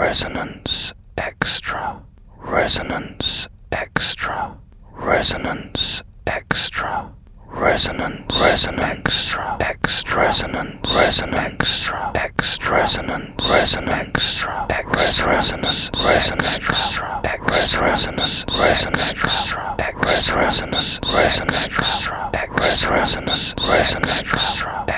Resonance Extra. Resonance Extra. Resonance Extra. Resonance extra extra resonance extra extra resonance extra resonance extra resonance extra resonance extra resonance extra